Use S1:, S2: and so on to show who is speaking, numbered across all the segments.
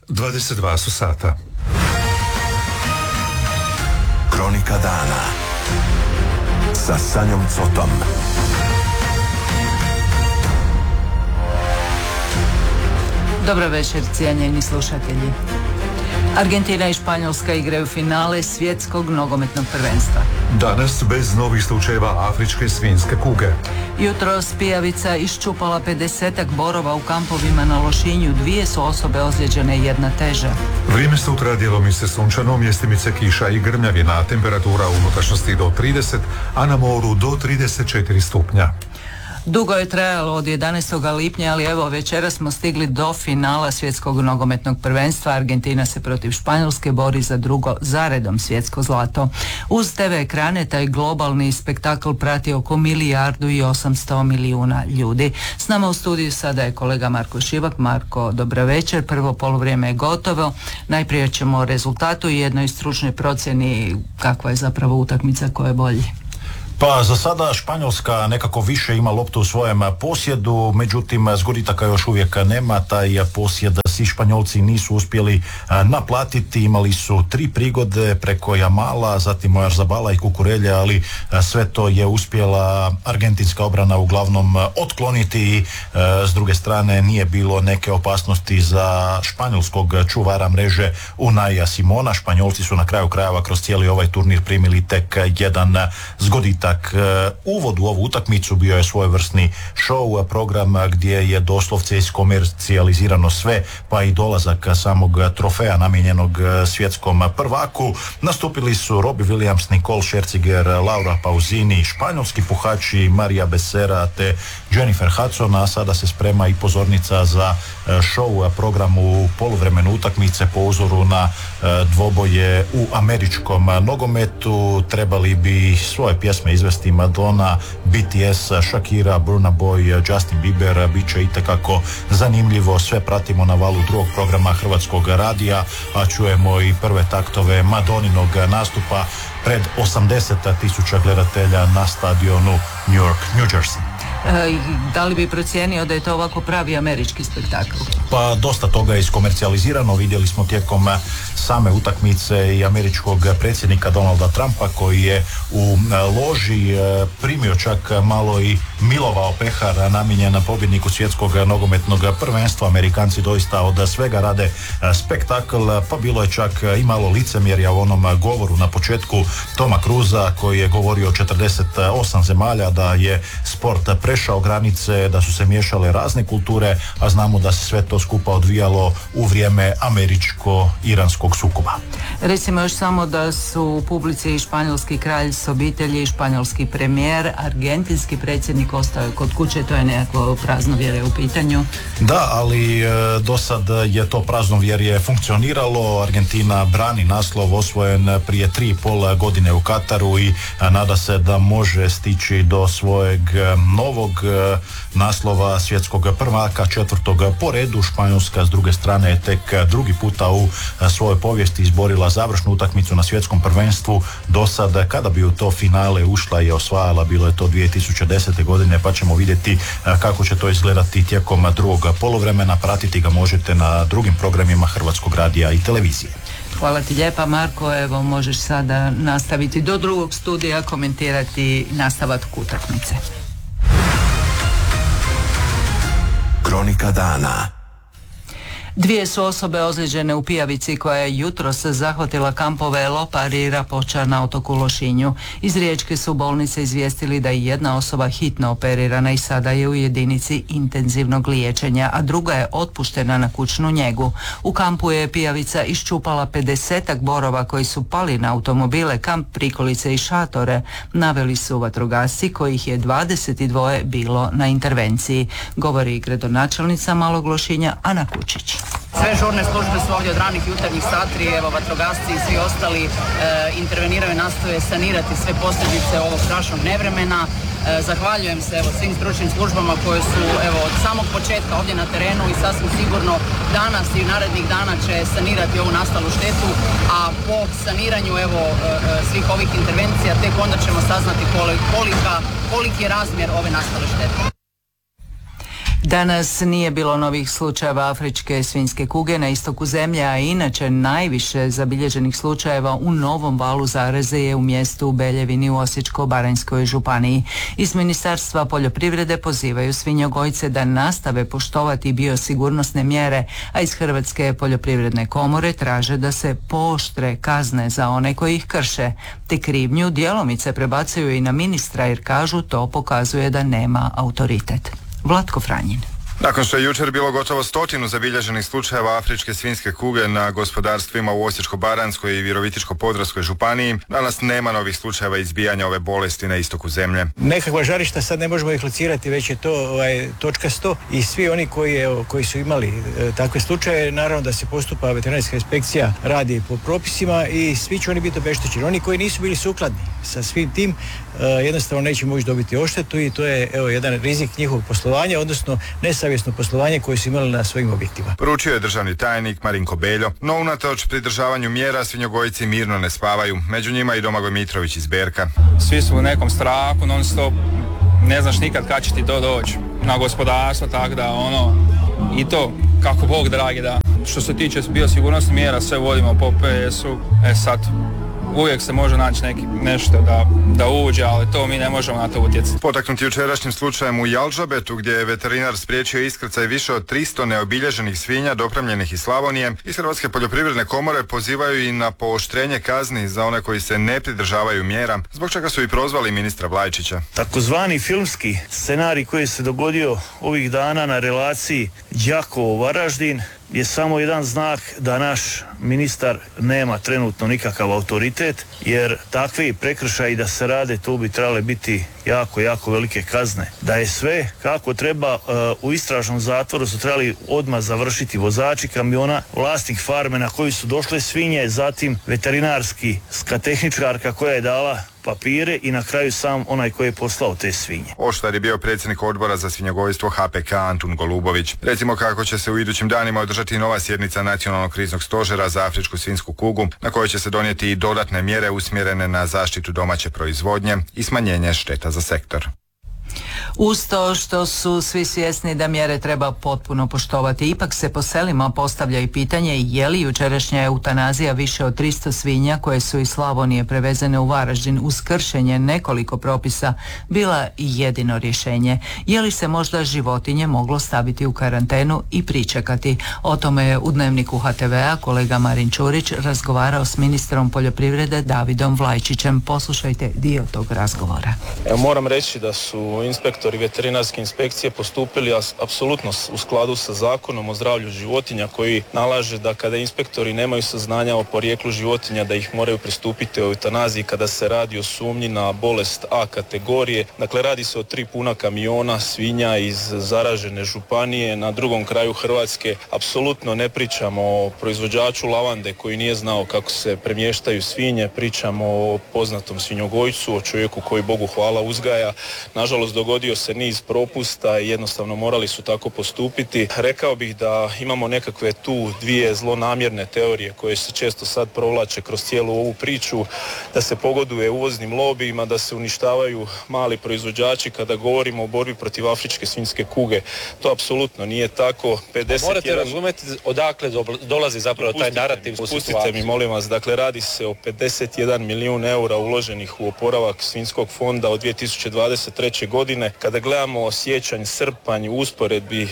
S1: 22 su sata.
S2: Kronika dana sa Sanjom Cotom.
S3: Dobro večer, cijenjeni slušatelji. Argentina i Španjolska igraju finale svjetskog nogometnog prvenstva.
S1: Danas bez novih slučajeva afričke svinjske kuge.
S3: Jutros pijavica iščupala 50-ak borova u kampovima na Lošinju, 2 su osobe ozlijeđene, 1 teže.
S1: Vrijeme sutra djelomice sunčano, mjestimice kiša i grmljavina, temperatura u unutrašnjosti do 30, a na moru do 34 stupnja.
S3: Dugo je trajalo od 11. lipnja, ali evo večera smo stigli do finala svjetskog nogometnog prvenstva. Argentina se protiv Španjolske bori za drugo zaredom svjetsko zlato. Uz TV ekrane taj globalni spektakl prati oko 1,8 milijardi ljudi. S nama u studiju sada je kolega Marko Šivak. Marko, dobro večer. Prvo poluvrijeme je gotovo. Najprije ćemo o rezultatu i jednoj stručnoj procjeni kakva je zapravo utakmica, ko je bolji.
S4: Pa za sada Španjolska nekako više ima loptu u svojem posjedu, međutim zgoditaka još uvijek nema. Taj posjed svi Španjolci nisu uspjeli naplatiti, imali su 3 prigode preko Jamala, zatim Oyarzabala i Kukurelja, ali sve to je uspjela argentinska obrana uglavnom otkloniti i s druge strane nije bilo neke opasnosti za španjolskog čuvara mreže Unaija Simona. Španjolci su na kraju krajeva kroz cijeli ovaj turnir primili tek jedan zgoditak. Uvod u ovu utakmicu bio je svojevrsni show program gdje je doslovce iskomercijalizirano sve, pa i dolazak samog trofeja namijenjenog svjetskom prvaku. Nastupili su Robbie Williams, Nicole Scherzinger, Laura Pausini, španjolski puhači Maria Becerra te Jennifer Hudson, a sada se sprema i pozornica za show program u poluvremenu utakmice po uzoru na dvoboje u američkom nogometu. Trebali bi svoje pjesme izvesti Madonna, BTS, Shakira, Burna Boy, Justin Bieber. Bit će itekako zanimljivo, sve pratimo na valu drugog programa Hrvatskog radija, a čujemo i prve taktove Madoninog nastupa pred 80.000 gledatelja na stadionu New York, New Jersey.
S3: Da li bi procijenio da je to ovako pravi američki spektakl?
S4: Pa dosta toga je iskomercijalizirano. Vidjeli smo tijekom same utakmice i američkog predsjednika Donalda Trumpa koji je u loži primio čak malo i milovao pehar namijenjen pobjedniku svjetskog nogometnog prvenstva. Amerikanci doista od svega rade spektakl, pa bilo je čak i malo licemjerja u onom govoru na početku Toma Cruisa koji je govorio o 48 zemalja, da je sport prešao granice, da su se miješale razne kulture, a znamo da se sve to skupa odvijalo u vrijeme američko-iranskog sukoba.
S3: Recimo još samo da su u publici i španjolski kralj s obitelji, španjolski premijer, argentinski predsjednik ostao kod kuće, to je nekako praznovjerje u pitanju.
S4: Da, ali do sad je to praznovjerje funkcioniralo. Argentina brani naslov osvojen prije 3,5 godine u Kataru i nada se da može stići do svojeg novog naslova svjetskog prvaka, 4. po redu. Španjolska s druge strane je tek drugi puta u svojoj povijesti izborila završnu utakmicu na svjetskom prvenstvu. Do sada kada bi u to finale ušla i osvajala, bilo je to 2010. godine, pa ćemo vidjeti kako će to izgledati tijekom drugog poluvremena. Pratiti ga možete na drugim programima Hrvatskog radija i televizije.
S3: Hvala ti lijepa, Marko. Evo, možeš sada nastaviti do drugog studija, komentirati nastavak utakmice.
S2: Kronika dana.
S3: 2 su osobe ozlijeđene u pijavici koja je jutros zahvatila kampove Lopar i Rapoča na otoku Lošinju. Iz Riječke su bolnice izvijestili da je 1 osoba hitno operirana i sada je u jedinici intenzivnog liječenja, a druga je otpuštena na kućnu njegu. U kampu je pijavica iščupala 50-ak borova koji su pali na automobile, kamp, prikolice i šatore. Naveli su vatrogasci kojih je 22 bilo na intervenciji. Govori gradonačelnica Malog Lošinja Ana Kučić.
S5: Sve žurne službe su ovdje od ranih jutarnjih sati, evo vatrogasci i svi ostali interveniraju i nastoje sanirati sve posljedice ovog strašnog nevremena. Zahvaljujem se svim stručnim službama koje su od samog početka ovdje na terenu i sasvim sigurno danas i narednih dana će sanirati ovu nastalu štetu, a po saniranju svih ovih intervencija tek onda ćemo saznati koliki je razmjer ove nastale štete.
S3: Danas nije bilo novih slučajeva afričke svinjske kuge na istoku zemlje, a inače najviše zabilježenih slučajeva u novom valu zaraze je u mjestu Beljevini u Osječko-baranjskoj županiji. Iz Ministarstva poljoprivrede pozivaju svinjogojce da nastave poštovati biosigurnosne mjere, a iz Hrvatske poljoprivredne komore traže da se pooštre kazne za one koji ih krše, te krivnju djelomice prebacuju i na ministra jer kažu to pokazuje da nema autoritet. Vlatko Franjin.
S6: Nakon što je jučer bilo gotovo 100 zabilježenih slučajeva afričke svinjske kuge na gospodarstvima u Osječko-baranjskoj i Virovitičko-podravskoj županiji, danas nema novih slučajeva izbijanja ove bolesti na istoku zemlje.
S7: Nekakva žarišta sad ne možemo ih locirati, već je to točkasto i svi oni koji su imali takve slučaje, naravno da se postupa veterinarska inspekcija, radi po propisima i svi će oni biti obeštećeni. Oni koji nisu bili sukladni sa svim tim jednostavno neće moći dobiti odštetu i to je jedan rizik njihovog poslovanja, odnosno nesavjesno poslovanje koje su imali na svojim objektima.
S6: Poručio je državni tajnik Marinko Beljo, no unatoč pridržavanju mjera svinjogojci mirno ne spavaju, među njima i Domagoj Mitrović iz Berka.
S8: Svi su u nekom strahu, non stop, ne znaš nikad kad će ti to doći na gospodarstvo, tako da i to kako Bog dragi da. Što se tiče biosigurnosnih mjera, sve vodimo po PS-u, sad uvijek se može naći nešto da uđe, ali to mi ne možemo na to utjecati.
S6: Potaknuti jučerašnjim slučajem u Jalžabetu, gdje je veterinar spriječio iskrcaj više od 300 neobilježenih svinja dopremljenih iz Slavonije, iz Hrvatske poljoprivredne komore pozivaju i na pooštrenje kazni za one koji se ne pridržavaju mjera, zbog čega su i prozvali ministra Vlajčića.
S9: Takozvani filmski scenarij koji se dogodio ovih dana na relaciji Đakovo-Varaždin je samo jedan znak da naš ministar nema trenutno nikakav autoritet, jer takvi prekršaji da se rade, tu bi trebale biti jako velike kazne. Da je sve kako treba, u istražnom zatvoru su trebali odmah završiti vozači kamiona, vlasnik farme na koju su došle svinje, zatim veterinarska tehničarka koja je dala papire i na kraju sam onaj koji je poslao te svinje.
S6: Oštar je bio predsjednik odbora za svinjogojstvo HPK Antun Golubović. Recimo kako će se u idućim danima održati nova sjednica Nacionalnog kriznog stožera za afričku svinjsku kugu, na kojoj će se donijeti i dodatne mjere usmjerene na zaštitu domaće proizvodnje i smanjenje šteta za sektor.
S3: Uz to što su svi svjesni da mjere treba potpuno poštovati, ipak se po selima postavlja i pitanje je li jučerašnja eutanazija više od 300 svinja koje su iz Slavonije prevezene u Varaždin uz kršenje nekoliko propisa bila jedino rješenje. Je li se možda životinje moglo staviti u karantenu i pričekati? O tome je u Dnevniku HTV-a kolega Marin Čurić razgovarao s ministrom poljoprivrede Davidom Vlajčićem. Poslušajte dio tog razgovora.
S10: Moram reći da su inspektori veterinarske inspekcije postupili apsolutno u skladu sa Zakonom o zdravlju životinja koji nalaže da kada inspektori nemaju saznanja o porijeklu životinja da ih moraju pristupiti o eutanaziji kada se radi o sumnji na bolest A kategorije. Dakle, radi se o 3 puna kamiona svinja iz zaražene županije na drugom kraju Hrvatske. Apsolutno ne pričamo o proizvođaču lavande koji nije znao kako se premještaju svinje, pričamo o poznatom svinjogojcu, o čovjeku koji Bogu hvala uzgaja. Nažalost, dogodio se niz propusta i jednostavno morali su tako postupiti. Rekao bih da imamo nekakve tu dvije zlonamjerne teorije koje se često sad provlače kroz cijelu ovu priču, da se pogoduje uvoznim lobijima, da se uništavaju mali proizvođači kada govorimo o borbi protiv afričke svinjske kuge. To apsolutno nije tako.
S11: Morate razumjeti odakle dolazi zapravo taj narativ u situaciju.
S10: Pustite mi, molim vas, dakle radi se o 51 milijun eura uloženih u oporavak svinjskog fonda od 2023. godine. Kada gledamo siječanj, srpanj, usporedbi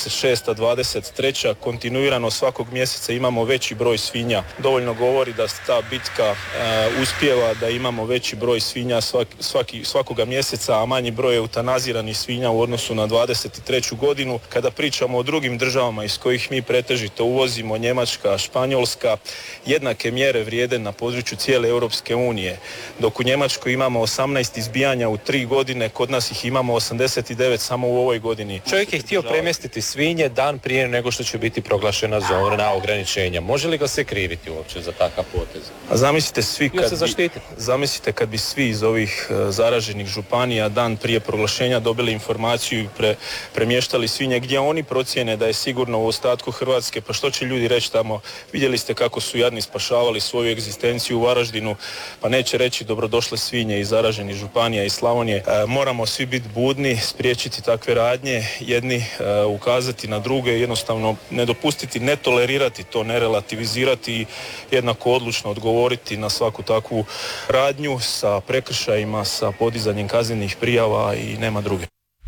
S10: 26-23, kontinuirano svakog mjeseca imamo veći broj svinja. Dovoljno govori da ta bitka uspijeva, da imamo veći broj svinja svakoga mjeseca, a manji broj eutanaziranih svinja u odnosu na 23. godinu. Kada pričamo o drugim državama iz kojih mi pretežito uvozimo, Njemačka, Španjolska, jednake mjere vrijede na području cijele Europske unije. Dok u Njemačkoj imamo 18 izbijanja u 3 godine, kod nas ih imamo 89 samo u ovoj godini.
S11: Čovjek je htio premjestiti svinje dan prije nego što će biti proglašena zona ograničenja. Može li ga se kriviti uopće za takav potez?
S10: A zamislite kad bi svi iz ovih zaraženih županija dan prije proglašenja dobili informaciju i premještali svinje gdje oni procijene da je sigurno u ostatku Hrvatske, pa što će ljudi reći tamo? Vidjeli ste kako su jadni spašavali svoju egzistenciju u Varaždinu, pa neće reći dobrodošle svinje iz zaraženih županija i Slavonije. Moramo svi biti budni, spriječiti takve radnje, jedni ukazati na druge, jednostavno ne dopustiti, ne tolerirati to, ne relativizirati i jednako odlučno odgovoriti na svaku takvu radnju sa prekršajima, sa podizanjem kaznenih prijava i nema druge.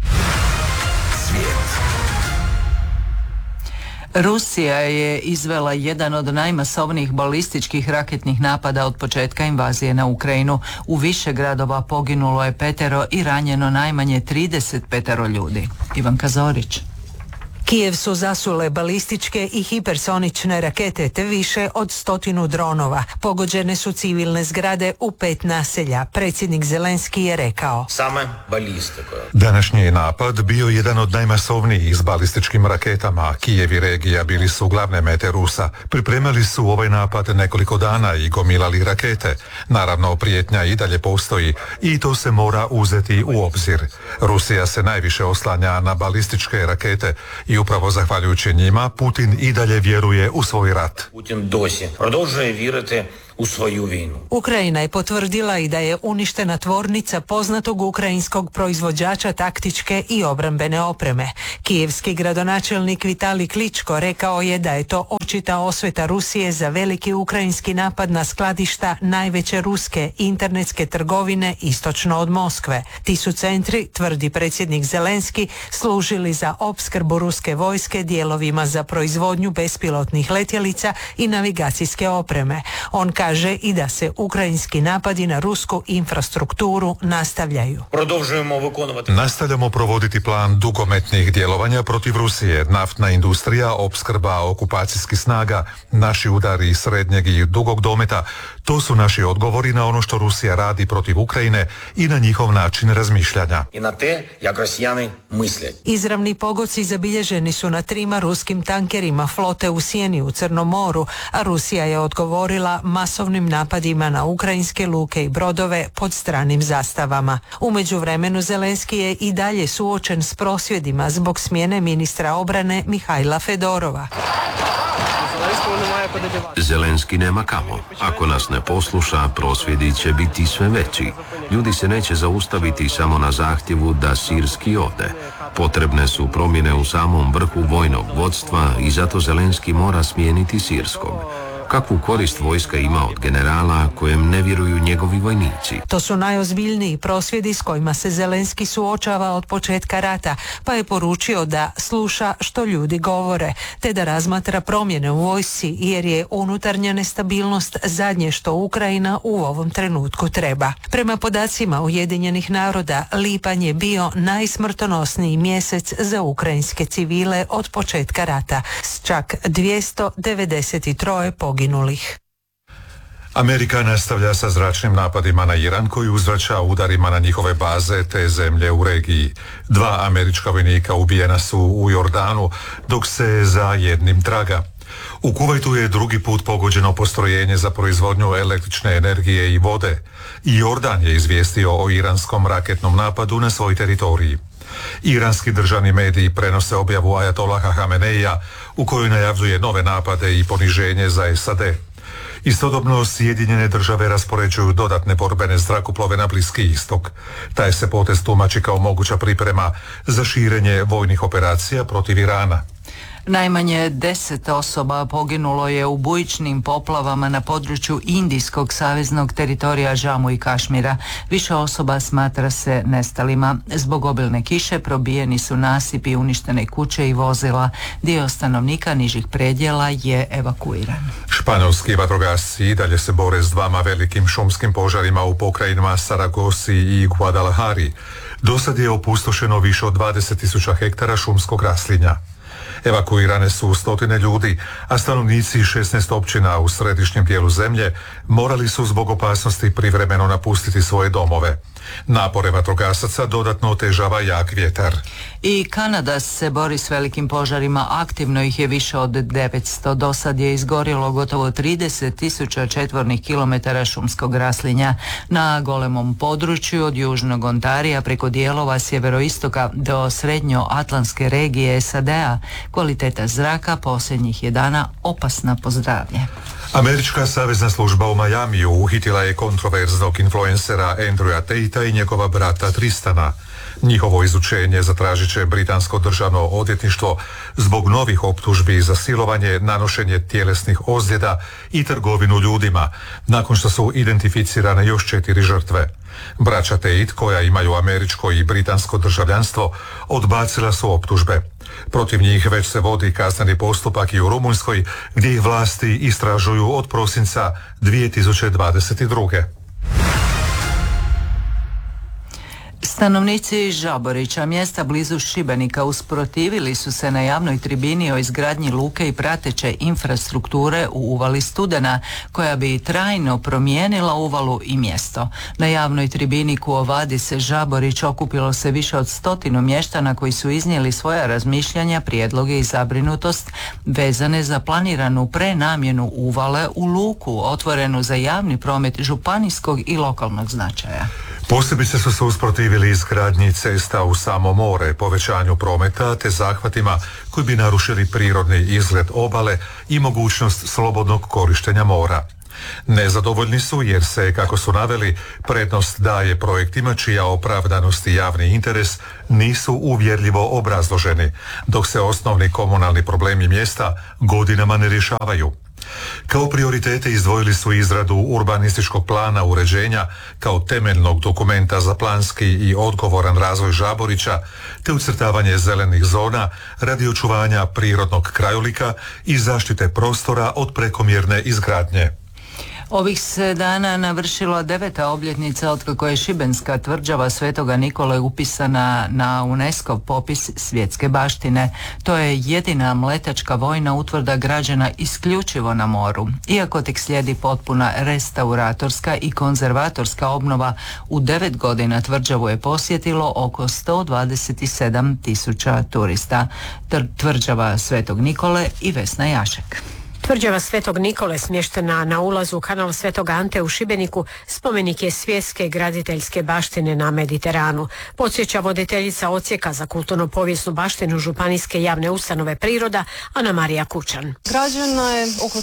S3: Rusija je izvela jedan od najmasovnijih balističkih raketnih napada od početka invazije na Ukrajinu. U više gradova poginulo je 5 i ranjeno najmanje 35 ljudi. Ivanka Zorić.
S12: Kijev su zasule balističke i hipersonične rakete te više od 100 dronova. Pogođene su civilne zgrade u 5 naselja. Predsjednik Zelenski je rekao:
S1: Današnji napad bio jedan od najmasovnijih s balističkim raketama. Kijev i regija bili su glavne mete Rusa. Pripremali su ovaj napad nekoliko dana i gomilali rakete. Naravno, prijetnja i dalje postoji i to se mora uzeti u obzir. Rusija se najviše oslanja na balističke rakete i upravo zahvaljujući njima Putin i dalje vjeruje u svoj rat.
S13: Putin dosі продовжує вірити u svoju vinu.
S12: Ukrajina je potvrdila i da je uništena tvornica poznatog ukrajinskog proizvođača taktičke i obrambene opreme. Kijevski gradonačelnik Vitali Kličko rekao je da je to očita osveta Rusije za veliki ukrajinski napad na skladišta najveće ruske internetske trgovine istočno od Moskve. Ti su centri, tvrdi predsjednik Zelenski, služili za opskrbu ruske vojske dijelovima za proizvodnju bespilotnih letjelica i navigacijske opreme. On kaže i da se ukrajinski napadi na rusku infrastrukturu nastavljaju.
S1: Nastavljamo provoditi plan dugometnih djelovanja protiv Rusije, naftna industrija, opskrba okupacijskih snaga, naši udari srednjeg i dugog dometa. To su naši odgovori na ono što Rusija radi protiv Ukrajine i na njihov način razmišljanja.
S12: Izravni pogodci zabilježeni su na 3 ruskim tankerima flote u Sjeni u Crnom moru, a Rusija je odgovorila masovnim napadima na ukrajinske luke i brodove pod stranim zastavama. U međuvremenu Zelenski je i dalje suočen s prosvjedima zbog smjene ministra obrane Mihajla Fedorova.
S14: Zelenski nema kamo. Ako nas ne posluša, prosvjedi će biti sve veći. Ljudi se neće zaustaviti samo na zahtjevu da sirski ode. Potrebne su promjene u samom vrhu vojnog vodstva i zato Zelenski mora smijeniti sirskog. Kakvu korist vojska ima od generala kojem ne vjeruju njegovi vojnici?
S12: To su najozbiljniji prosvjedi s kojima se Zelenski suočava od početka rata, pa je poručio da sluša što ljudi govore, te da razmatra promjene u vojsci jer je unutarnja nestabilnost zadnje što Ukrajina u ovom trenutku treba. Prema podacima Ujedinjenih naroda, lipanj je bio najsmrtonosniji mjesec za ukrajinske civile od početka rata, s čak 293 poginulih.
S1: Amerika nastavlja sa zračnim napadima na Iran koji uzvraća udarima na njihove baze te zemlje u regiji. 2 američka vojnika ubijena su u Jordanu dok se za jednim traga. U Kuvajtu je drugi put pogođeno postrojenje za proizvodnju električne energije i vode. I Jordan je izvijestio o iranskom raketnom napadu na svoj teritoriji. Iranski državni mediji prenose objavu Ajatolaha Hameneija u kojoj najavljuje nove napade i poniženje za SAD. Istodobno Sjedinjene države raspoređuju dodatne borbene zrakoplove na Bliski istok. Taj se potez tumači kao moguća priprema za širenje vojnih operacija protiv Irana.
S3: Najmanje 10 osoba poginulo je u bujičnim poplavama na području indijskog saveznog teritorija Džamu i Kašmira. Više osoba smatra se nestalima. Zbog obilne kiše probijeni su nasipi, uništene kuće i vozila. Dio stanovnika nižih predjela je evakuiran.
S1: Španjolski vatrogasci i dalje se bore s 2 velikim šumskim požarima u pokrajinama Saragosi i Guadalajari. Dosad je opustošeno više od 20.000 hektara šumskog raslinja. Evakuirane su 100 ljudi, a stanovnici 16 općina u središnjem dijelu zemlje morali su zbog opasnosti privremeno napustiti svoje domove. Napore vatrogasaca dodatno otežava jak vjetar.
S3: I Kanada se bori s velikim požarima, aktivno ih je više od 900. Dosad je izgorjelo gotovo 30.000 četvornih kilometara šumskog raslinja. Na golemom području od južnog Ontarija preko dijelova sjeveroistoka do srednjoatlantske regije SAD-a kvaliteta zraka posljednjih je dana opasna po zdravlje.
S1: Američka savezna služba u Majamiju uhitila je kontroverznog influencera Andrewa Tatea i njegova brata Tristana. Njihovo izučenje zatražit će britansko državno odvjetništvo zbog novih optužbi za silovanje, nanošenje tjelesnih ozljeda i trgovinu ljudima, nakon što su identificirane još 4 žrtve. Braća Tate, koja imaju američko i britansko državljanstvo, odbacila su optužbe. Protiv njih već se vodi kazneni postupak i u Rumunjskoj, gdje ih vlasti istražuju od prosinca 2022.
S3: Stanovnici Žaborića, mjesta blizu Šibenika, usprotivili su se na javnoj tribini o izgradnji luke i prateće infrastrukture u uvali Studena, koja bi trajno promijenila uvalu i mjesto. Na javnoj tribini Kuovadis Žaborić okupilo se više od 100 mještana koji su iznijeli svoja razmišljanja, prijedloge i zabrinutost vezane za planiranu prenamjenu uvale u luku otvorenu za javni promet županijskog i lokalnog značaja.
S1: Posebice su se usprotivili izgradnji cesta u samo more, povećanju prometa te zahvatima koji bi narušili prirodni izgled obale i mogućnost slobodnog korištenja mora. Nezadovoljni su jer se, kako su naveli, prednost daje projektima čija opravdanost i javni interes nisu uvjerljivo obrazloženi, dok se osnovni komunalni problemi mjesta godinama ne rješavaju. Kao prioritete izdvojili su izradu urbanističkog plana uređenja kao temeljnog dokumenta za planski i odgovoran razvoj Žaborića, te ucrtavanje zelenih zona radi očuvanja prirodnog krajolika i zaštite prostora od prekomjerne izgradnje.
S3: Ovih se dana navršila 9. obljetnica otkako je šibenska tvrđava Svetoga Nikole upisana na UNESCO popis svjetske baštine. To je jedina mletačka vojna utvrda građena isključivo na moru. Iako tek slijedi potpuna restauratorska i konzervatorska obnova, u 9 godina tvrđavu je posjetilo oko 127.000 turista. Tvrđava Svetog Nikole i Vesna Jašek.
S15: Tvrđava Svetog Nikole, smještena na ulazu u kanal Svetog Ante u Šibeniku, spomenik je svjetske graditeljske baštine na Mediteranu. Podsjeća voditeljica odsjeka za kulturno-povijesnu baštinu Županijske javne ustanove Priroda, Ana Marija Kučan.
S16: Građena je oko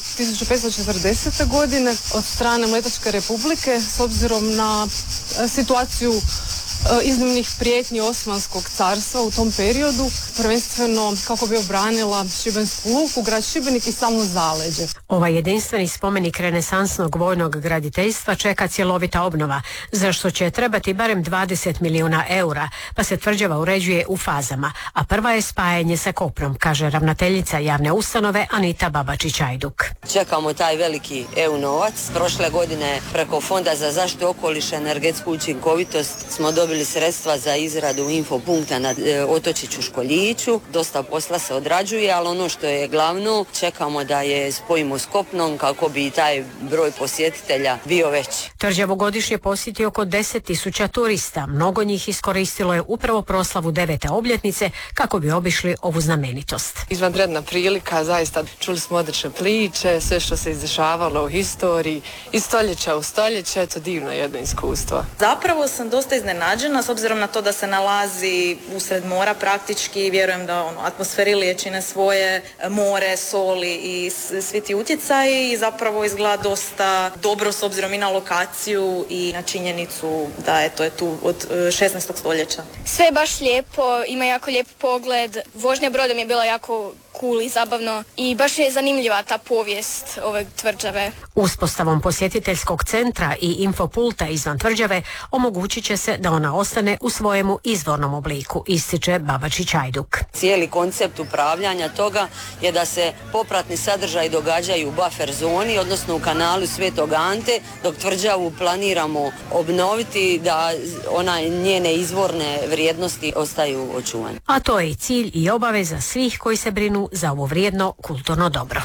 S16: 1540. godine od strane Mletačke republike s obzirom na situaciju iznimnih prijetnji Osmanskog carstva u tom periodu, prvenstveno kako bi obranila Šibensku luku, grad Šibenik i samo zaleđe.
S15: Ovaj jedinstveni spomenik renesansnog vojnog graditeljstva čeka cjelovita obnova, za što će trebati barem 20 milijuna eura, pa se tvrđava uređuje u fazama, a prva je spajanje sa Koprom, kaže ravnateljica javne ustanove Anita Babačić-Ajduk.
S17: Čekamo taj veliki EU novac. Prošle godine preko Fonda za zaštitu okoliša i energetsku učinkovitost smo dobili sredstva za izradu infopunkta na otočiću Školjiću. Dosta posla se odrađuje, ali ono što je glavno, čekamo da je spojimo s kopnom kako bi taj broj posjetitelja bio veći.
S15: Tvrđavu godišnje posjeti oko 10.000 turista. Mnogo njih iskoristilo je upravo proslavu 9. obljetnice kako bi obišli ovu znamenitost.
S16: Izvanredna prilika, zaista čuli smo odlične priče, sve što se izdešavalo u historiji, iz stoljeća u stoljeće, to divno jedno iskustvo.
S18: Zapravo sam dosta iznenađena s obzirom na to da se nalazi usred mora praktički, vjerujem da atmosferi liječine svoje, more, soli i svi ti utjecaji i zapravo izgleda dosta dobro s obzirom i na lokaciju i na činjenicu da je tu od 16. stoljeća.
S19: Sve je baš lijepo, ima jako lijep pogled, vožnja brodom je bila jako cool i zabavno i baš je zanimljiva ta povijest ove tvrđave.
S15: Uspostavom posjetiteljskog centra i infopulta izvan tvrđave omogućit će se da ona ostane u svojemu izvornom obliku, ističe Babačić-Ajduk.
S17: Cijeli koncept upravljanja toga je da se popratni sadržaji događaju u buffer zoni, odnosno u kanalu Svetog Ante, dok tvrđavu planiramo obnoviti da njene izvorne vrijednosti ostaju očuvane.
S15: A to je i cilj i obaveza svih koji se brinu za ovo vrijedno kulturno dobro.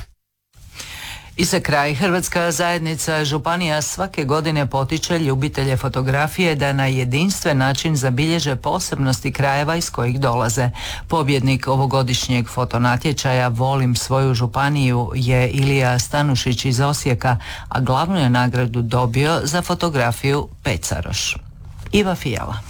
S3: I za kraj, Hrvatska zajednica županija svake godine potiče ljubitelje fotografije da na jedinstven način zabilježe posebnosti krajeva iz kojih dolaze. Pobjednik ovogodišnjeg fotonatječaja Volim svoju županiju je Ilija Stanušić iz Osijeka, a glavnu je nagradu dobio za fotografiju Pecaroš. Iva Fijala.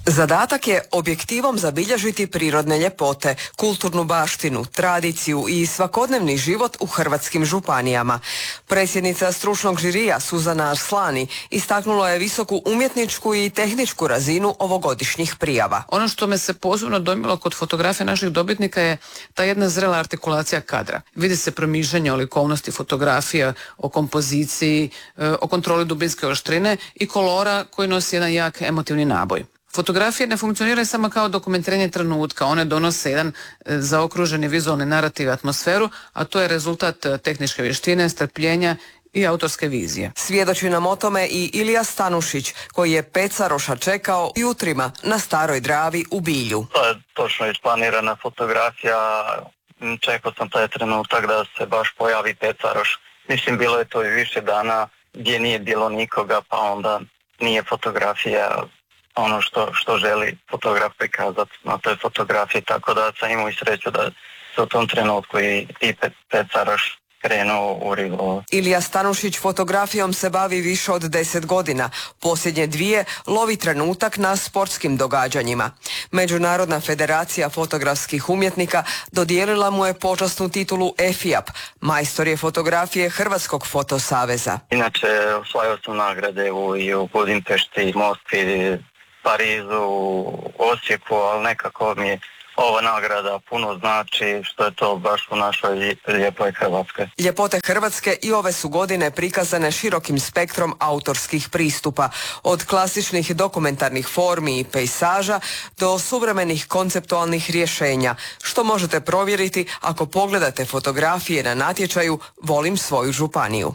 S20: Zadatak je objektivom zabilježiti prirodne ljepote, kulturnu baštinu, tradiciju i svakodnevni život u hrvatskim županijama. Predsjednica stručnog žirija Suzana Arslani istaknula je visoku umjetničku i tehničku razinu ovogodišnjih prijava.
S21: Ono što me se posebno dojmilo kod fotografije naših dobitnika je ta jedna zrela artikulacija kadra. Vidi se promišljanje o likovnosti fotografija, o kompoziciji, o kontroli dubinske oštrine i kolora koji nosi jedan jak emotivni naboj. Fotografije ne funkcioniraju samo kao dokumentiranje trenutka, one donose jedan zaokruženi vizualni narativ i atmosferu, a to je rezultat tehničke vještine, strpljenja i autorske vizije.
S20: Svjedoči nam o tome i Ilija Stanušić, koji je pecaroša čekao jutrima na Staroj Dravi u Bilju.
S22: To je točno isplanirana fotografija, čekao sam taj trenutak da se baš pojavi pecaroš. Mislim, bilo je to i više dana gdje nije bilo nikoga, pa onda nije fotografija ono što želi fotograf prikazati na toj fotografiji, tako da sam imao i sreću da se u tom trenutku i pecaroš krenuo u ribolov.
S20: Ilija Stanušić fotografijom se bavi više od 10 godina. Posljednje 2 lovi trenutak na sportskim događanjima. Međunarodna federacija fotografskih umjetnika dodijelila mu je počasnu titulu EFIAP. Majstor je fotografije Hrvatskog fotosaveza.
S22: Inače, osvajao sam nagrade i u Budimpešti, Moskvi, Parizu, Osijeku, ali nekako mi ova nagrada puno znači što je to baš u našoj lijepoj Hrvatskoj.
S20: Ljepote Hrvatske i ove su godine prikazane širokim spektrom autorskih pristupa, od klasičnih dokumentarnih formi i pejsaža do suvremenih konceptualnih rješenja, što možete provjeriti ako pogledate fotografije na natječaju Volim svoju županiju.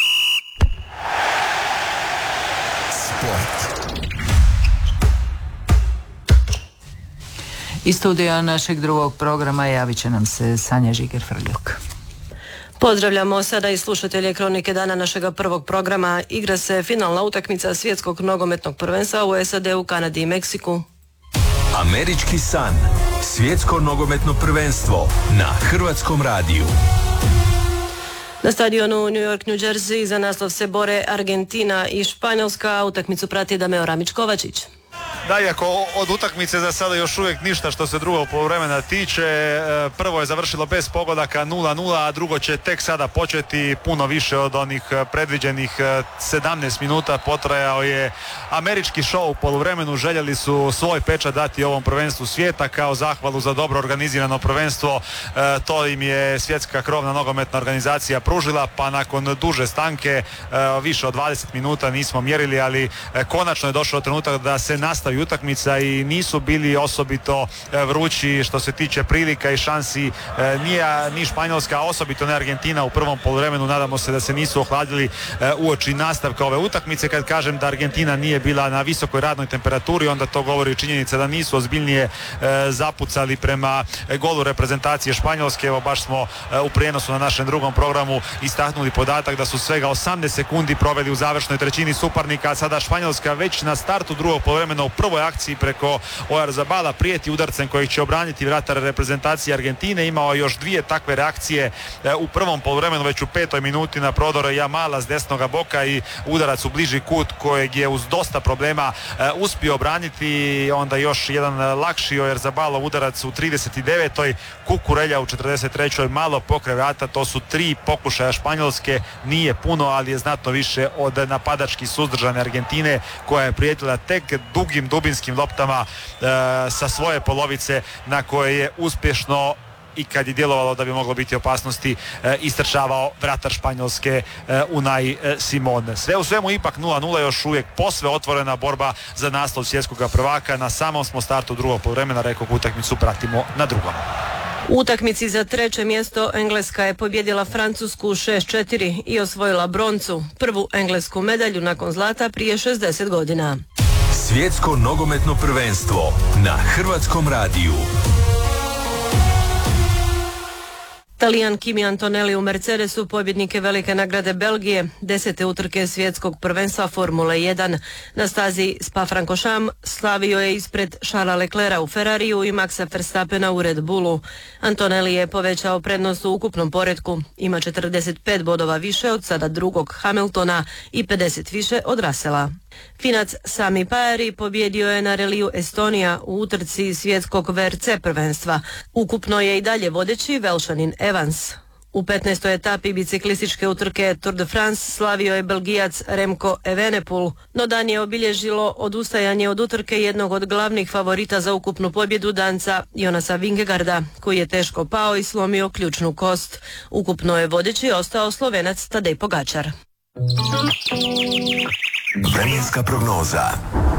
S3: Iz studija našeg drugog programa javit će nam se Sanja Žiger-Frljuk.
S23: Pozdravljamo sada i slušatelje Kronike dana našega prvog programa. Igra se finalna utakmica svjetskog nogometnog prvenstva u SAD-u, Kanadi i Meksiku.
S2: Američki san. Svjetsko nogometno prvenstvo na Hrvatskom radiju.
S23: Na stadionu New York, New Jersey za naslov se bore Argentina i Španjolska. Utakmicu prati Dameo Ramić-Kovačić.
S24: Da, iako od utakmice za sada još uvijek ništa što se drugog poluvremena tiče. Prvo je završilo bez pogodaka 0-0, a drugo će tek sada početi. Puno više od onih predviđenih 17 minuta potrajao je američki šou u poluvremenu. Željeli su svoj pečat dati ovom prvenstvu svijeta kao zahvalu za dobro organizirano prvenstvo. To im je svjetska krovna nogometna organizacija pružila, pa nakon duže stanke, više od 20 minuta nismo mjerili, ali konačno je došao trenutak da se nastavi utakmica i nisu bili osobito vrući što se tiče prilika i šansi ni Španjolska, a osobito ne Argentina u prvom poluvremenu. Nadamo se da se nisu ohladili uoči nastavka ove utakmice. Kad kažem da Argentina nije bila na visokoj radnoj temperaturi, onda to govori činjenica da nisu ozbiljnije zapucali prema golu reprezentacije Španjolske. Evo, baš smo u prijenosu na našem drugom programu istaknuli podatak da su svega 18 sekundi proveli u završnoj trećini suparnika, a sada Španjolska već na startu drugog poluvremena u prvoj akciji preko Oyarzabala prijeti udarcem kojeg će obraniti vratar reprezentacije Argentine. Imao još 2 takve reakcije u prvom poluvremenu, već u 5. minuti na prodore Jamala s desnoga boka i udarac u bliži kut kojeg je uz dosta problema uspio obraniti. Onda još jedan lakši Oyarzabalov udarac u 39. Kukurelja u 43. malo pokraj vrata. To su 3 pokušaja Španjolske, nije puno, ali je znatno više od napadački suzdržane Argentine koja je prijetila tek dugim dubinskim loptama sa svoje polovice na koje je uspješno i kad je djelovalo da bi moglo biti opasnosti istrčavao vratar Španjolske Unai Simon. Sve u svemu ipak 0-0, još uvijek posve otvorena borba za naslov svjetskog prvaka. Na samom smo startu drugog poluvremena, rekao, utakmicu pratimo na drugom.
S23: U utakmici za 3. mjesto Engleska je pobjedila Francusku 6-4 i osvojila broncu, prvu englesku medalju nakon zlata prije 60 godina.
S2: Svjetsko nogometno prvenstvo na Hrvatskom radiju.
S23: Talijan Kimi Antonelli u Mercedesu pobjednik je velike nagrade Belgije, 10. utrke svjetskog prvenstva Formule 1. Na stazi Spa-Francorchamps slavio je ispred Charlesa Leclerca u Ferrariju i Maxa Verstappena u Red Bullu. Antonelli je povećao prednost u ukupnom poretku, ima 45 bodova više od sada drugog Hamiltona i 50 više od Russella. Finac Sami Pajari pobjedio je na reliju Estonija u utrci svjetskog VRC prvenstva. Ukupno je i dalje vodeći Velšanin Evans. U 15. etapi biciklističke utrke Tour de France slavio je Belgijac Remco Evenepoel, no dan je obilježilo odustajanje od utrke jednog od glavnih favorita za ukupnu pobjedu, Danca Jonasa Vingegaarda, koji je teško pao i slomio ključnu kost. Ukupno je vodeći ostao Slovenac Tadej Pogačar.
S2: Vremenska prognoza.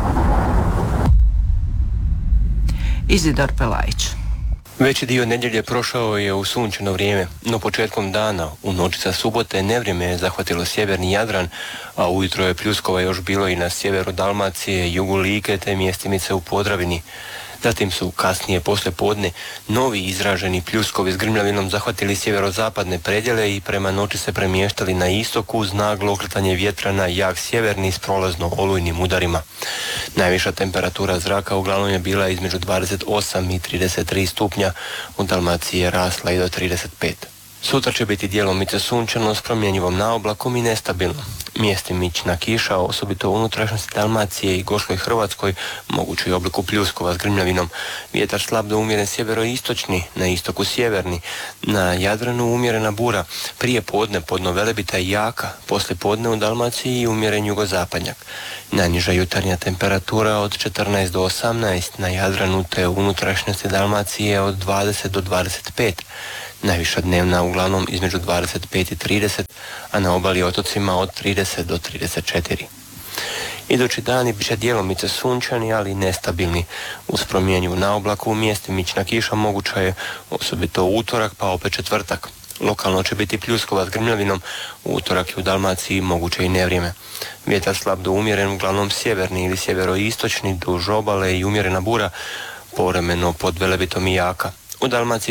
S3: Izidor Pelajić.
S4: Veći dio nedjelje prošao je u sunčano vrijeme, no početkom dana, u noći sa subote, nevrijeme je zahvatilo sjeverni Jadran, a ujutro je pljuskova još bilo i na sjeveru Dalmacije, jugu Like te mjestimice u Podravini. Zatim su kasnije poslije podne novi izraženi pljuskovi s grmljavinom zahvatili sjeverozapadne predjele i prema noći se premještali na istoku uz naglo okretanje vjetra na jak sjeverni s prolazno olujnim udarima. Najviša temperatura zraka uglavnom je bila između 28 i 33 stupnja, u Dalmaciji je rasla i do 35. Sutra će biti djelomice sunčano s promjenjivom naoblakom i nestabilno. Mjestimična kiša, osobito u unutrašnjosti Dalmacije i Gorskoj Hrvatskoj, mogući u obliku pljuskova s grmljavinom. Vjetar slab do umjeren sjeveroistočni, na istoku sjeverni. Na Jadranu umjerena bura. Prije podne podno Velebita i jaka, poslije podne u Dalmaciji umjeren jugozapadnjak. Najniža jutarnja temperatura od 14 do 18, na Jadranu te u unutrašnjosti Dalmacije od 20 do 25. Najviša dnevna uglavnom između 25 i 30, a na obali otocima od 30 do 34. Idući dani bit će djelomice sunčani, ali nestabilni. Uz promjenjivu naoblaku mjestimična kiša moguća je osobito utorak pa opet četvrtak. Lokalno će biti pljuskova s grmljavinom, u utorak je u Dalmaciji moguće i nevrijeme. Vjetar slab do umjeren, uglavnom sjeverni ili sjeveroistočni, duž obale i umjerena bura, povremeno pod Velebitom i jaka. U Dalmaciji